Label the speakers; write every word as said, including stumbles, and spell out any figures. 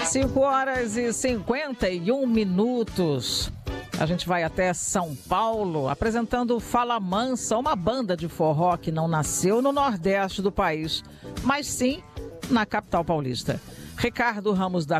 Speaker 1: cinco horas e cinquenta e um minutos. A gente vai até São Paulo apresentando Fala Mansa, uma banda de forró que não nasceu no Nordeste do país, mas sim na capital paulista. Ricardo Ramos da